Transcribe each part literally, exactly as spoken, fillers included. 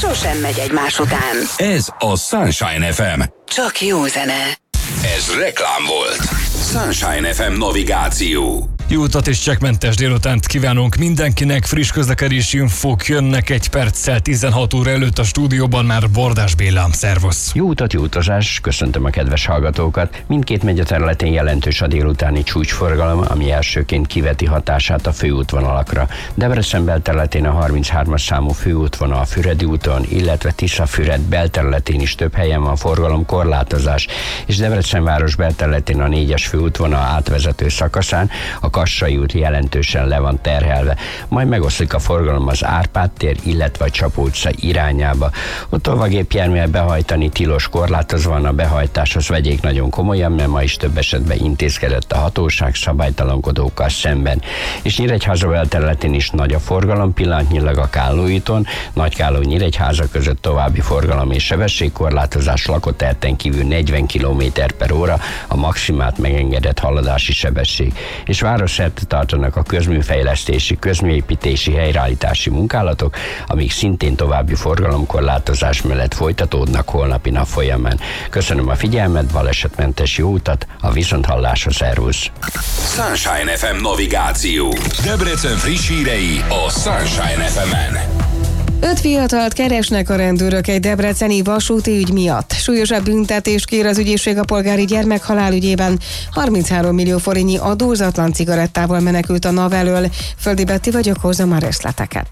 sosem megy egymás után. Ez a Sunshine ef em. Csak jó zene. Ez reklám volt. Sunshine ef em navigáció. Jó utat és csekkmentes délutánt kívánunk mindenkinek, friss közlekedési infók jönnek egy perccel tizenhat óra előtt a stúdióban már Bordás Béla. Szervusz! Jó utat, jó utazás, köszöntöm a kedves hallgatókat. Mindkét megye területén jelentős a délutáni csúcsforgalom, ami elsőként kiveti hatását a főútvonalakra. Debrecen belterületén a harminchármas számú főútvonal a Füredi úton, illetve Tisza-Füred belterületén is több helyen van forgalomkorlátozás, és Debrecen város belterületén a négyes főútvonal átvezető szakaszán a Kassai út jelentősen le van terhelve, majd megoszlik a forgalom az Árpád tér, illetve a Csapó utca irányába. Ott tolvagépjárművel behajtani tilos, korlátozva van a behajtáshoz, vegyék nagyon komolyan, mert ma is több esetben intézkedett a hatóság szabálytalankodókkal szemben. És Nyíregyháza belterületén is nagy a forgalom, pillanatnyilag a Kállóúton, Nagykálló-Nyíregyháza között további forgalom és sebességkorlátozás, lakóterten kívül negyven kilométer per óra a maximált megengedett haladási sebesség. És városszerte tartanak a közműfejlesztési, közműépítési, helyreállítási munkálatok, amik szintén további forgalomkorlátozás mellett folytatódnak holnapi nap folyamán. Köszönöm a figyelmet, balesetmentes jó utat, a viszonthallásra, szervusz! Sunshine ef em navigáció. Debrecen friss hírei a Sunshine ef emen. Öt fiatalt keresnek a rendőrök egy debreceni vasúti ügy miatt. Súlyosabb büntetést kér az ügyészség a polgári gyermekhalál ügyében. harminchárom millió forintnyi adózatlan cigarettával menekült a NAV elől. Földi Betti vagyok, hozzam a részleteket.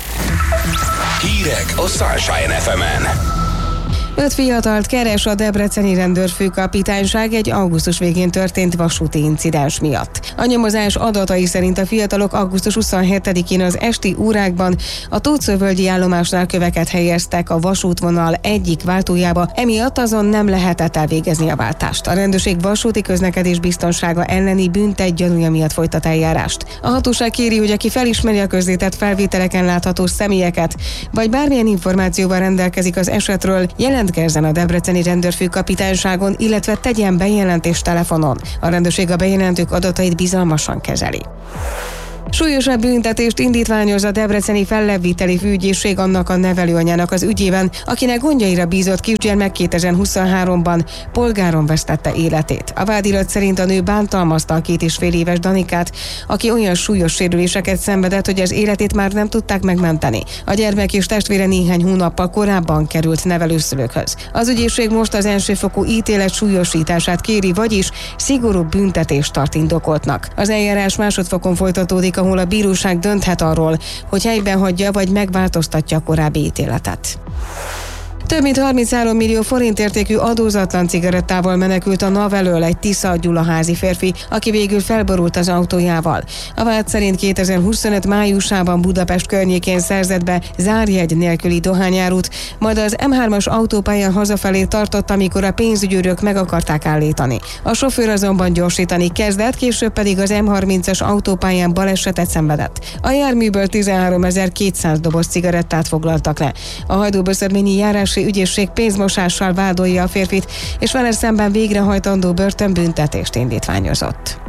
Hírek a Sunshine ef emen. Öt fiatalt keres a debreceni rendőrfőkapitányság egy augusztus végén történt vasúti incidens miatt. A nyomozás adatai szerint a fiatalok augusztus huszonhetedikén az esti órákban a Tóczövölgyi állomásnál köveket helyeztek a vasútvonal egyik váltójába, emiatt azon nem lehetett elvégezni a váltást. A rendőrség vasúti közlekedés biztonsága elleni bűntett gyanúja miatt folytat eljárást. A hatóság kéri, hogy aki felismeri a közzétett felvételeken látható személyeket, vagy bármilyen információval rendelkezik az esetről, jelentkezzen a debreceni rendőrfőkapitányságon, illetve tegyen bejelentést telefonon. A rendőrség a bejelentők adatait bizalmasan kezeli. Súlyosabb büntetést indítványoz a debreceni fellebbviteli főügyészség annak a nevelőanyának az ügyében, akinek gondjaira bízott kisgyermek kétezer-huszonháromban polgáron vesztette életét. A vádirat szerint a nő bántalmazta a két és fél éves Danikát, aki olyan súlyos sérüléseket szenvedett, hogy az életét már nem tudták megmenteni. A gyermek és testvére néhány hónappal korábban került nevelőszülőkhöz. Az ügyészség most az elsőfokú ítélet súlyosítását kéri, vagyis szigorúbb büntetést tart indokoltnak. Az eljárás másodfokon folytatódik, ahol a bíróság dönthet arról, hogy helyben hagyja vagy megváltoztatja a korábbi ítéletet. Több mint harminchárom millió forint értékű adózatlan cigarettával menekült a NAV elől egy Tisza-Gyulaházi férfi, aki végül felborult az autójával. A vád szerint kétezer-huszonöt májusában Budapest környékén szerzett be zárjegy nélküli dohányárút, majd az em hármas autópályán hazafelé tartott, amikor a pénzügyőrök meg akarták állítani. A sofőr azonban gyorsítani kezdett, később pedig az em harmincas autópályán balesetet szenvedett. A járműből tizenháromezer-kétszáz doboz cigarettát foglaltak le. A hajdúböszörményi járási ügyészség pénzmosással vádolja a férfit, és vele szemben végrehajtandó börtönbüntetést indítványozott.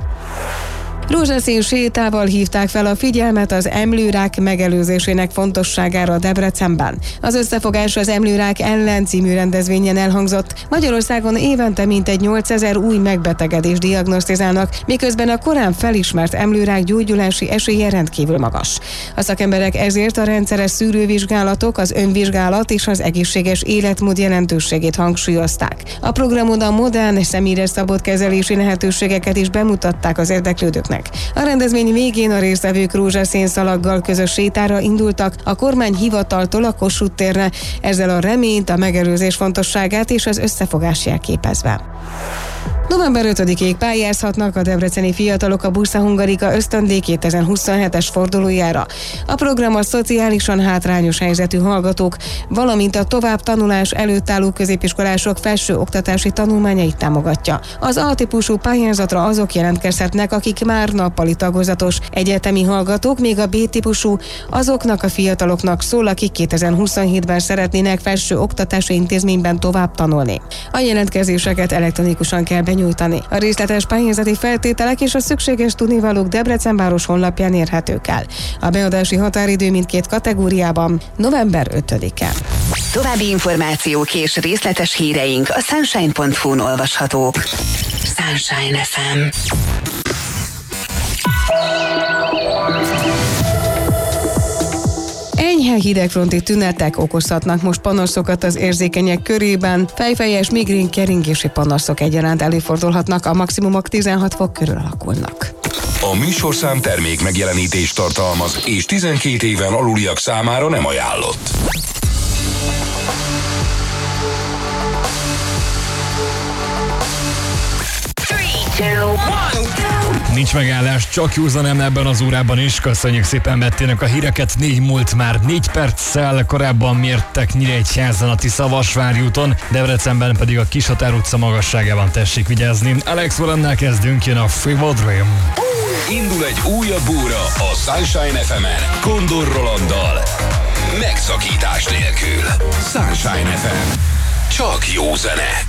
Rózsaszín sétával hívták fel a figyelmet az emlőrák megelőzésének fontosságára Debrecenben. Az összefogás az Emlőrák ellen című rendezvényen elhangzott. Magyarországon évente mintegy nyolcezer új megbetegedést diagnosztizálnak, miközben a korán felismert emlőrák gyógyulási esélye rendkívül magas. A szakemberek ezért a rendszeres szűrővizsgálatok, az önvizsgálat és az egészséges életmód jelentőségét hangsúlyozták. A programon a modern, személyre szabott kezelési lehetőségeket is bemutatták az érdeklődőknek. A rendezvény végén a résztvevők rózsaszín szalaggal közös sétára indultak a kormányhivataltól a Kossuth térre, ezzel a reményt, a megelőzés fontosságát és az összefogást jelképezve. november ötödikéig pályázhatnak a debreceni fiatalok a Busza Hungarika ösztöndíj kétezer-huszonhetes fordulójára. A program a szociálisan hátrányos helyzetű hallgatók, valamint a tovább tanulás előtt álló középiskolások felső oktatási tanulmányait támogatja. Az A-típusú pályázatra azok jelentkezhetnek, akik már nappali tagozatos egyetemi hallgatók, még a B-típusú azoknak a fiataloknak szól, akik kétezer-huszonhétben szeretnének felső oktatási intézményben tovább tanulni. A jelentkezéseket elektronikusan kell benyújtani benyújtani. A részletes pályázati feltételek és a szükséges tudnivalók Debrecen város honlapján érhetők el. A beadási határidő mindkét kategóriában november ötödike. További információk és részletes híreink a sunshine pont hu-n olvashatók. Sunshine ef em. Enyhe hidegfronti tünetek okozhatnak most panaszokat az érzékenyek körében. Fejfejes, migrén, keringési panaszok egyaránt előfordulhatnak, a maximumok tizenhat fok körül alakulnak. A műsorszám termék megjelenítést tartalmaz, és tizenkét éven aluliak számára nem ajánlott. Nincs megállás, csak józan ebben az órában is. Köszönjük szépen Bettének a híreket. Négy múlt már négy perccel, korábban mértek Nyíregyházan a Tisza-Vasvári úton, Debrecenben pedig a Kishatár utca magasságában, tessék vigyázni. Alex Volannál kezdünk, jön a Fever Dream. Indul egy újabb óra a Sunshine ef emen Kondor Rolanddal. Megszakítás nélkül. Sunshine ef em. Csak jó zene.